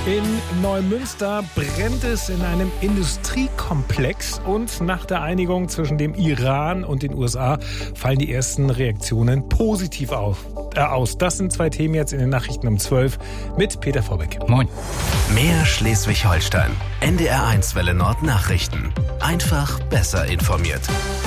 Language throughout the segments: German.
In Neumünster brennt es in einem Industriekomplex und nach der Einigung zwischen dem Iran und den USA fallen die ersten Reaktionen positiv aus. Das sind zwei Themen jetzt in den Nachrichten um 12 mit Peter Vorbeck. Moin. Mehr Schleswig-Holstein. NDR1 Welle Nord Nachrichten. Einfach besser informiert.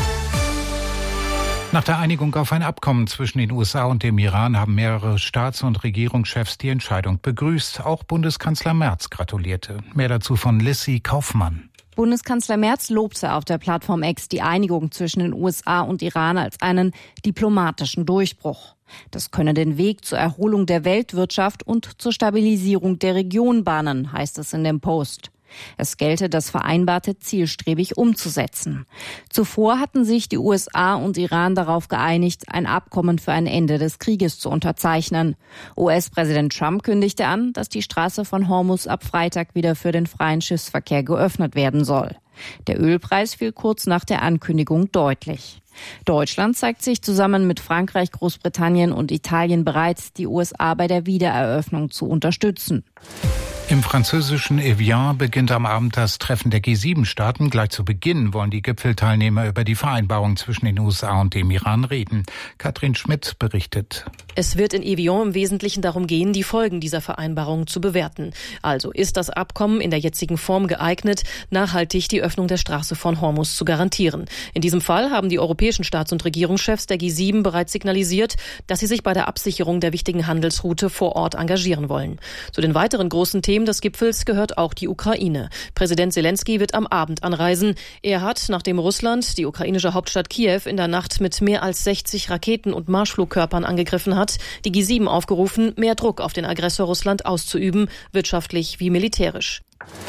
Nach der Einigung auf ein Abkommen zwischen den USA und dem Iran haben mehrere Staats- und Regierungschefs die Entscheidung begrüßt. Auch Bundeskanzler Merz gratulierte. Mehr dazu von Lissy Kaufmann. Bundeskanzler Merz lobte auf der Plattform X die Einigung zwischen den USA und Iran als einen diplomatischen Durchbruch. Das könne den Weg zur Erholung der Weltwirtschaft und zur Stabilisierung der Region bahnen, heißt es in dem Post. Es gelte, das Vereinbarte zielstrebig umzusetzen. Zuvor hatten sich die USA und Iran darauf geeinigt, ein Abkommen für ein Ende des Krieges zu unterzeichnen. US-Präsident Trump kündigte an, dass die Straße von Hormuz ab Freitag wieder für den freien Schiffsverkehr geöffnet werden soll. Der Ölpreis fiel kurz nach der Ankündigung deutlich. Deutschland zeigt sich zusammen mit Frankreich, Großbritannien und Italien bereit, die USA bei der Wiedereröffnung zu unterstützen. Im französischen Evian beginnt am Abend das Treffen der G7-Staaten. Gleich zu Beginn wollen die Gipfelteilnehmer über die Vereinbarung zwischen den USA und dem Iran reden. Katrin Schmidt berichtet. Es wird in Evian im Wesentlichen darum gehen, die Folgen dieser Vereinbarung zu bewerten. Also ist das Abkommen in der jetzigen Form geeignet, nachhaltig die Öffnung der Straße von Hormuz zu garantieren. In diesem Fall haben die europäischen Staats- und Regierungschefs der G7 bereits signalisiert, dass sie sich bei der Absicherung der wichtigen Handelsroute vor Ort engagieren wollen. Zu den weiteren großen Themen des Gipfels gehört auch die Ukraine. Präsident Zelensky wird am Abend anreisen. Er hat, nachdem Russland die ukrainische Hauptstadt Kiew in der Nacht mit mehr als 60 Raketen und Marschflugkörpern angegriffen hat, die G7 aufgerufen, mehr Druck auf den Aggressor Russland auszuüben, wirtschaftlich wie militärisch.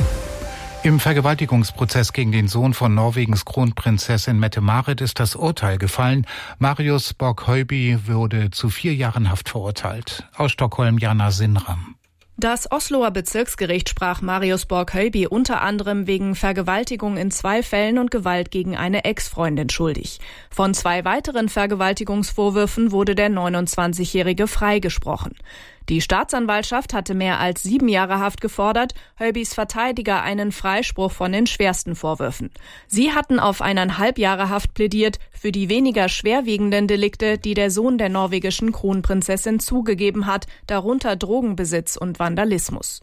Im Vergewaltigungsprozess gegen den Sohn von Norwegens Kronprinzessin Mette-Marit ist das Urteil gefallen. Marius Borg-Høiby wurde zu 4 Jahren Haft verurteilt. Aus Stockholm Jana Sinram. Das Osloer Bezirksgericht sprach Marius Borg-Høiby unter anderem wegen Vergewaltigung in 2 Fällen und Gewalt gegen eine Ex-Freundin schuldig. Von 2 weiteren Vergewaltigungsvorwürfen wurde der 29-Jährige freigesprochen. Die Staatsanwaltschaft hatte mehr als 7 Jahre Haft gefordert, Høibys Verteidiger einen Freispruch von den schwersten Vorwürfen. Sie hatten auf 1,5 Jahre Haft plädiert für die weniger schwerwiegenden Delikte, die der Sohn der norwegischen Kronprinzessin zugegeben hat, darunter Drogenbesitz und Vandalismus.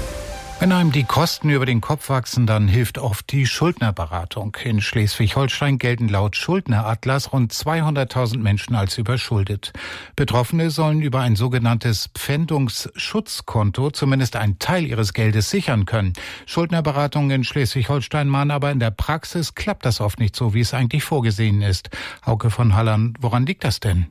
Wenn einem die Kosten über den Kopf wachsen, dann hilft oft die Schuldnerberatung. In Schleswig-Holstein gelten laut Schuldneratlas rund 200.000 Menschen als überschuldet. Betroffene sollen über ein sogenanntes Pfändungsschutzkonto zumindest einen Teil ihres Geldes sichern können. Schuldnerberatungen in Schleswig-Holstein mahnen aber in der Praxis klappt das oft nicht so, wie es eigentlich vorgesehen ist. Hauke von Hallern, woran liegt das denn?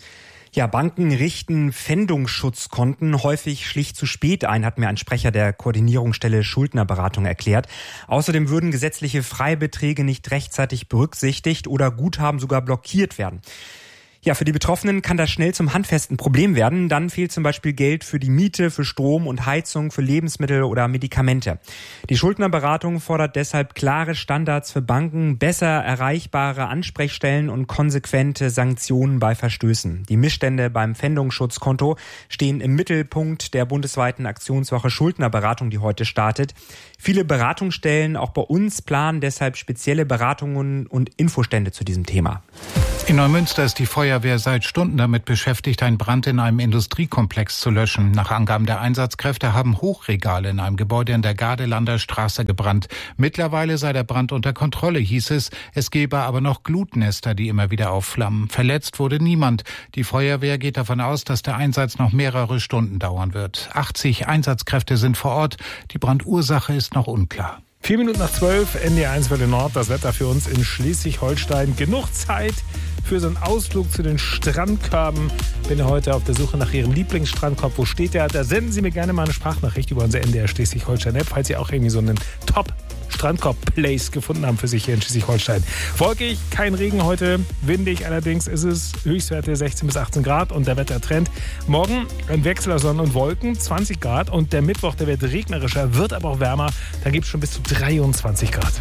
Ja, Banken richten Pfändungsschutzkonten häufig schlicht zu spät ein, hat mir ein Sprecher der Koordinierungsstelle Schuldnerberatung erklärt. Außerdem würden gesetzliche Freibeträge nicht rechtzeitig berücksichtigt oder Guthaben sogar blockiert werden. Ja, für die Betroffenen kann das schnell zum handfesten Problem werden. Dann fehlt zum Beispiel Geld für die Miete, für Strom und Heizung, für Lebensmittel oder Medikamente. Die Schuldnerberatung fordert deshalb klare Standards für Banken, besser erreichbare Ansprechstellen und konsequente Sanktionen bei Verstößen. Die Missstände beim Pfändungsschutzkonto stehen im Mittelpunkt der bundesweiten Aktionswoche Schuldnerberatung, die heute startet. Viele Beratungsstellen, auch bei uns, planen deshalb spezielle Beratungen und Infostände zu diesem Thema. In Neumünster ist die Feuerwehr seit Stunden damit beschäftigt, einen Brand in einem Industriekomplex zu löschen. Nach Angaben der Einsatzkräfte haben Hochregale in einem Gebäude in der Gardelander Straße gebrannt. Mittlerweile sei der Brand unter Kontrolle, hieß es. Es gebe aber noch Glutnester, die immer wieder aufflammen. Verletzt wurde niemand. Die Feuerwehr geht davon aus, dass der Einsatz noch mehrere Stunden dauern wird. 80 Einsatzkräfte sind vor Ort. Die Brandursache ist noch unklar. 4 Minuten nach 12, NDR1 Welle Nord, das Wetter für uns in Schleswig-Holstein. Genug Zeit für so einen Ausflug zu den Strandkörben. Bin heute auf der Suche nach Ihrem Lieblingsstrandkorb. Wo steht der? Da senden Sie mir gerne mal eine Sprachnachricht über unsere NDR Schleswig-Holstein-App, falls Sie auch irgendwie so einen Top-Strandkorb-Place gefunden haben für sich hier in Schleswig-Holstein. Wolkig, kein Regen heute, windig allerdings ist es, Höchstwerte 16 bis 18 Grad und der Wettertrend. Morgen ein Wechsel aus Sonne und Wolken, 20 Grad und der Mittwoch, der wird regnerischer, wird aber auch wärmer, dann gibt es schon bis zu 23 Grad.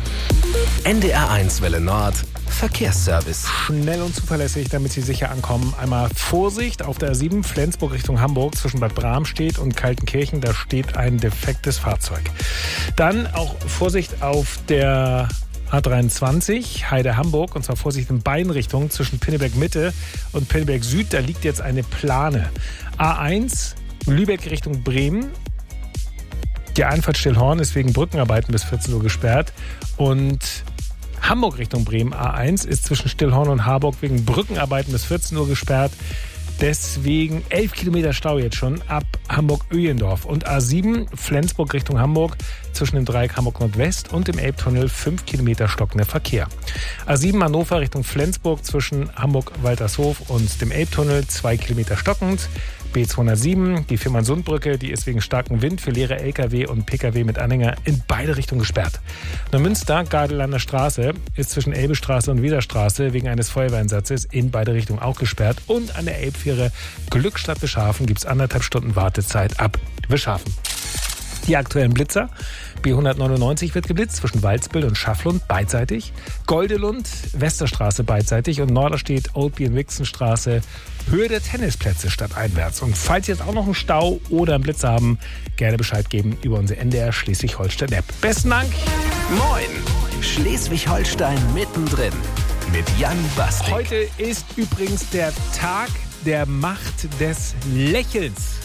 NDR1 Welle Nord Verkehrsservice. Schnell und zuverlässig, damit Sie sicher ankommen. Einmal Vorsicht auf der A7 Flensburg Richtung Hamburg zwischen Bad Bramstedt und Kaltenkirchen. Da steht ein defektes Fahrzeug. Dann auch Vorsicht auf der A23 Heide-Hamburg, und zwar Vorsicht in beiden Richtungen zwischen Pinneberg Mitte und Pinneberg Süd. Da liegt jetzt eine Plane. A1 Lübeck Richtung Bremen. Die Einfahrt Stillhorn ist wegen Brückenarbeiten bis 14 Uhr gesperrt. Und Hamburg Richtung Bremen A1 ist zwischen Stillhorn und Harburg wegen Brückenarbeiten bis 14 Uhr gesperrt. Deswegen 11 Kilometer Stau jetzt schon ab Hamburg-Öhlendorf. Und A7 Flensburg Richtung Hamburg zwischen dem Dreieck Hamburg Nordwest und dem Elbtunnel 5 Kilometer stockender Verkehr. A7 Hannover Richtung Flensburg zwischen Hamburg-Waltershof und dem Elbtunnel 2 Kilometer stockend. B207, die Fehmarnsundbrücke, die ist wegen starkem Wind für leere LKW und PKW mit Anhänger in beide Richtungen gesperrt. Neumünster, Gardelander Straße, ist zwischen Elbestraße und Weserstraße wegen eines Feuerwehreinsatzes in beide Richtungen auch gesperrt. Und an der Elbfähre Glückstadt-Wischhafen gibt es 1,5 Stunden Wartezeit ab Wischhafen. Die aktuellen Blitzer. B199 wird geblitzt zwischen Walsbild und Schafflund beidseitig. Goldelund, Westerstraße beidseitig und Norderstedt, Oldbien-Wixenstraße, Höhe der Tennisplätze stadteinwärts. Und falls Sie jetzt auch noch einen Stau oder einen Blitzer haben, gerne Bescheid geben über unsere NDR Schleswig-Holstein-App. Besten Dank. Moin, Schleswig-Holstein mittendrin mit Jan Bastik. Heute ist übrigens der Tag der Macht des Lächelns.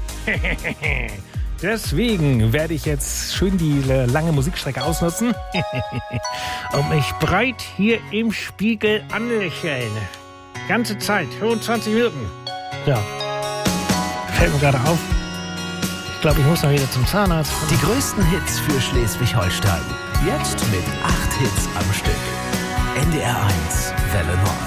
Deswegen werde ich jetzt schön die lange Musikstrecke ausnutzen und mich breit hier im Spiegel anlächeln. Ganze Zeit, 25 Minuten. Ja, fällt mir gerade auf. Ich glaube, ich muss mal wieder zum Zahnarzt. Die größten Hits für Schleswig-Holstein. Jetzt mit 8 Hits am Stück. NDR1 Welle Nord.